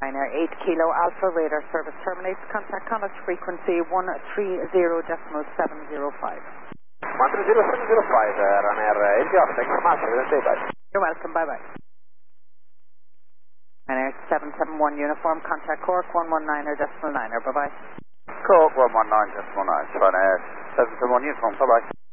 Ryanair 8 Kilo Alpha radar service terminates. Contact Connacht frequency 130.705. 130.705, Ryanair 8 Kilo Alpha, thanks so much, have a good day, bye. You're welcome, bye-bye. Ryanair 771 uniform, contact Cork 119.9er, bye-bye. Cork 119.9, Ryanair 771 uniform, bye-bye.